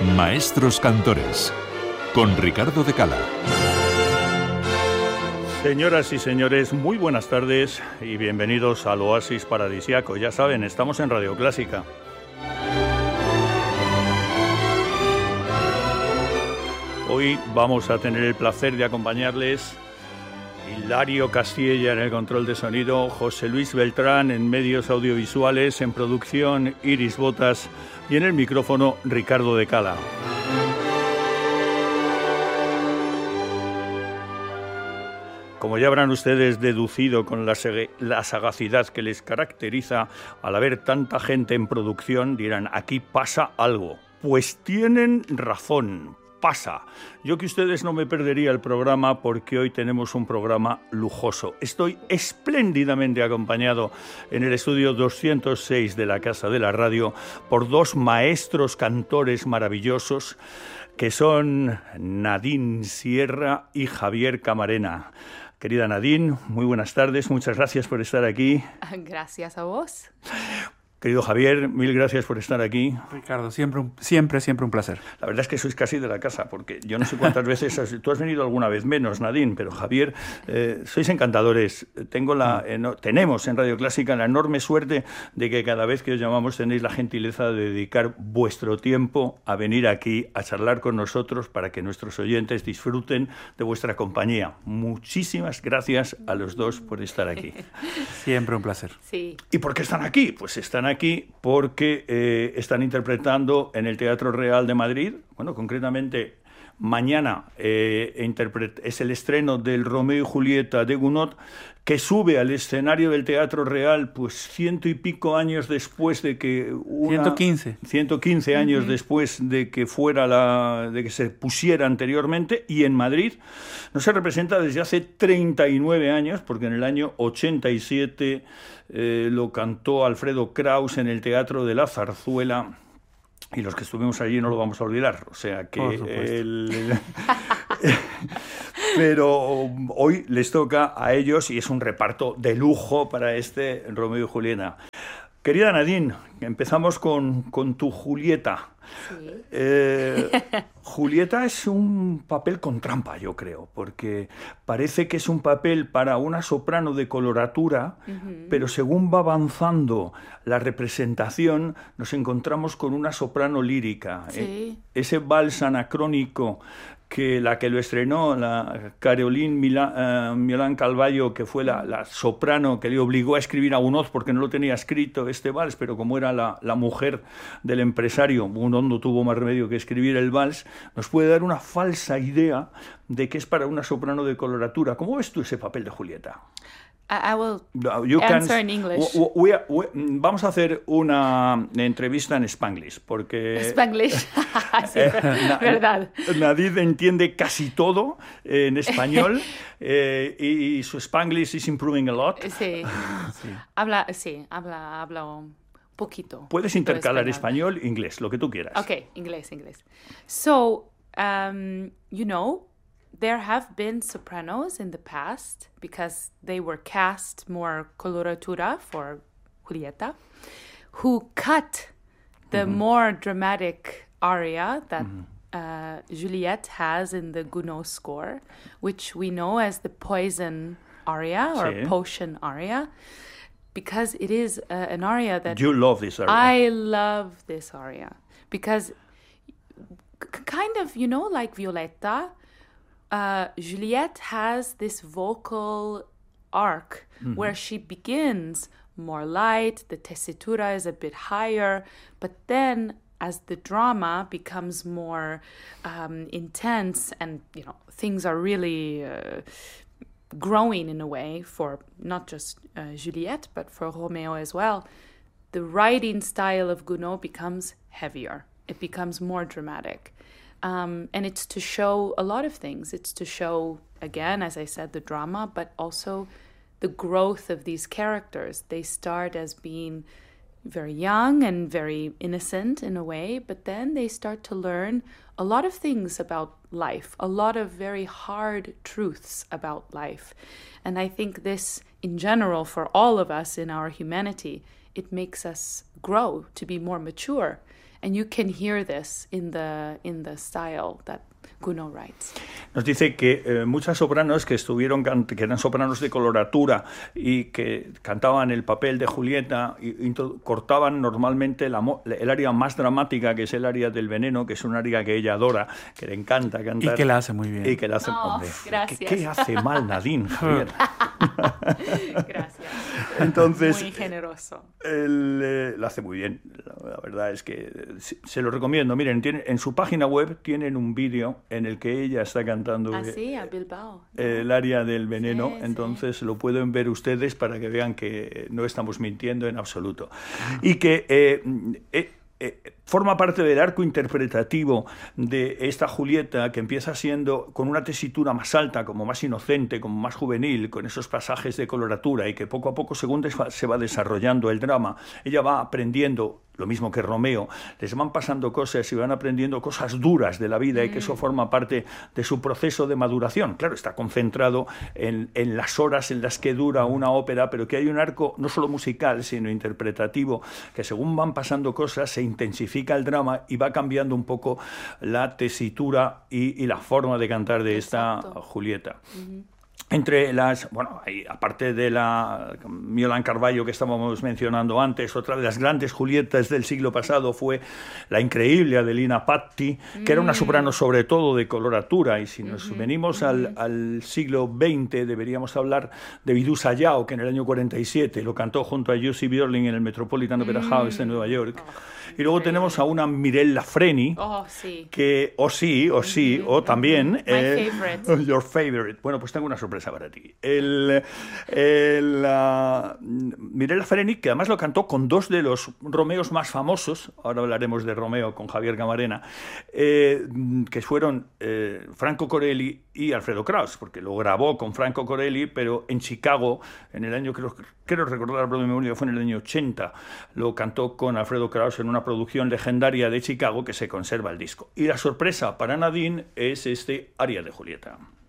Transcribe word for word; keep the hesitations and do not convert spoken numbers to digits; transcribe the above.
Maestros Cantores, con Ricardo de Cala. Señoras y señores, muy buenas tardes y bienvenidos al Oasis Paradisiaco. Ya saben, estamos en Radio Clásica. Hoy vamos a tener el placer de acompañarles Hilario Castilla en el control de sonido, José Luis Beltrán en medios audiovisuales, en producción Iris Botas y en el micrófono Ricardo de Cala. Como ya habrán ustedes deducido con la, la sagacidad que les caracteriza, al haber tanta gente en producción, dirán, aquí pasa algo. Pues tienen razón, pasa. Yo que ustedes no me perdería el programa porque hoy tenemos un programa lujoso. Estoy espléndidamente acompañado en el estudio doscientos seis de la Casa de la Radio por dos maestros cantores maravillosos que son Nadine Sierra y Javier Camarena. Querida Nadine, muy buenas tardes, muchas gracias por estar aquí. Gracias a vos. Querido Javier, mil gracias por estar aquí. Ricardo, siempre, siempre, siempre un placer. La verdad es que sois casi de la casa, porque yo no sé cuántas veces, has, tú has venido alguna vez menos, Nadine, pero Javier, eh, sois encantadores. Tengo la, eh, no, tenemos en Radio Clásica la enorme suerte de que cada vez que os llamamos tenéis la gentileza de dedicar vuestro tiempo a venir aquí a charlar con nosotros para que nuestros oyentes disfruten de vuestra compañía. Muchísimas gracias a los dos por estar aquí. Siempre un placer. Sí. ¿Y por qué están aquí? Pues están aquí porque eh, están interpretando en el Teatro Real de Madrid, bueno, concretamente mañana eh, interpret- es el estreno del Romeo y Julieta de Gounod, que sube al escenario del Teatro Real pues ciento y pico años después de que una, ciento quince ciento quince años uh-huh. después de que fuera la de que se pusiera anteriormente, y en Madrid no se representa desde hace treinta y nueve años, porque en el año ochenta y siete eh, lo cantó Alfredo Kraus en el Teatro de la Zarzuela. Y los que estuvimos allí no lo vamos a olvidar, o sea que... El, el, pero hoy les toca a ellos y es un reparto de lujo para este Romeo y Julieta. Querida Nadine, empezamos con, con tu Julieta. Sí. Eh, Julieta es un papel con trampa, yo creo, porque parece que es un papel para una soprano de coloratura, uh-huh. pero según va avanzando la representación, nos encontramos con una soprano lírica. Sí. Eh, ese vals anacrónico que la que lo estrenó, la Caroline Milán, uh, Milán Calvallo, que fue la, la soprano que le obligó a escribir a Gounod porque no lo tenía escrito este vals, pero como era la, la mujer del empresario, Gounod no tuvo más remedio que escribir el vals, nos puede dar una falsa idea de que es para una soprano de coloratura. ¿Cómo ves tú ese papel de Julieta? I will you answer can, in English. We, we, we, vamos a hacer una entrevista en Spanglish, porque... Spanglish, sí, eh, verdad. Nadine entiende casi todo en español eh, y, y su Spanglish is improving a lot. Sí, sí. Habla, sí, habla, habla un poquito. Puedes intercalar español e inglés, lo que tú quieras. Okay, inglés, inglés. So, um, you know, there have been sopranos in the past because they were cast more coloratura for Julieta, who cut the mm-hmm. more dramatic aria that mm-hmm. uh, Juliette has in the Gounod score, which we know as the poison aria or sí. potion aria, because it is uh, an aria that... You love this aria. I love this aria because c- kind of, you know, like Violetta, Uh, Juliette has this vocal arc mm-hmm. where she begins more light, the tessitura is a bit higher, but then as the drama becomes more um, intense and, you know, things are really uh, growing in a way for not just uh, Juliette, but for Romeo as well, the writing style of Gounod becomes heavier. It becomes more dramatic. Um, and it's to show a lot of things. It's to show, again, as I said, the drama, but also the growth of these characters. They start as being very young and very innocent in a way, but then they start to learn a lot of things about life, a lot of very hard truths about life. And I think this, in general, for all of us in our humanity, it makes us grow to be more mature. and you can hear this in the in the style that Gounod writes. Nos dice que eh, muchas sopranos que estuvieron que eran sopranos de coloratura y que cantaban el papel de Julieta y, y cortaban normalmente la, el área más dramática, que es el área del veneno, que es un área que ella adora, que le encanta cantar y que la hace muy bien. Y que la hace, oh, hombre, gracias. ¿qué, ¿qué hace mal Nadine, Javier? Gracias. Entonces, muy generoso. Él eh, lo hace muy bien. La, la verdad es que eh, se lo recomiendo. Miren, tiene, en su página web tienen un vídeo en el que ella está cantando ah, sí, a Bilbao, ¿no? el área del veneno. Sí, Entonces sí. lo pueden ver ustedes para que vean que no estamos mintiendo en absoluto. Y que eh, eh, eh, forma parte del arco interpretativo de esta Julieta, que empieza siendo con una tesitura más alta, como más inocente, como más juvenil, con esos pasajes de coloratura, y que poco a poco, según se va desarrollando el drama, ella va aprendiendo, lo mismo que Romeo, les van pasando cosas y van aprendiendo cosas duras de la vida, mm. y que eso forma parte de su proceso de maduración. Claro, está concentrado en, en las horas en las que dura una ópera, pero que hay un arco no solo musical, sino interpretativo, que según van pasando cosas se intensifica el drama y va cambiando un poco la tesitura y, y la forma de cantar de Exacto. esta Julieta. Uh-huh. Entre las, bueno, hay, aparte de la Miolan Carballo que estábamos mencionando antes, otra de las grandes Julietas del siglo pasado fue la increíble Adelina Patti, que mm. era una soprano sobre todo de coloratura, y si nos mm-hmm. venimos mm-hmm. al, al siglo veinte deberíamos hablar de Vidú Sayao, que en el año cuarenta y siete lo cantó junto a Jussi Björling en el Metropolitan Opera House mm. de Nueva York. Oh. Y luego tenemos a una Mirella Freni, oh, sí. que o sí, o sí, mm-hmm. o también... My eh, favorite. Your favorite. Bueno, pues tengo una sorpresa para ti. El, el, uh, Mirella Freni, que además lo cantó con dos de los Romeos más famosos, ahora hablaremos de Romeo con Javier Camarena, eh, que fueron eh, Franco Corelli y Alfredo Kraus, porque lo grabó con Franco Corelli, pero en Chicago, en el año, creo, creo recordar por mi memoria, fue en el año ochenta, lo cantó con Alfredo Kraus en una producción legendaria de Chicago que se conserva el disco. Y la sorpresa para Nadine es este aria de Julieta.